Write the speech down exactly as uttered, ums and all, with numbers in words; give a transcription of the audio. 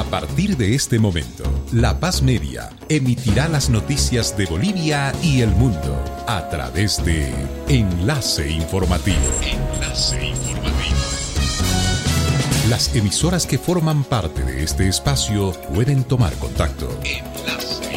A partir de este momento, La Paz Media emitirá las noticias de Bolivia y el mundo a través de Enlace Informativo. Enlace Informativo. Las emisoras que forman parte de este espacio pueden tomar contacto. Enlace.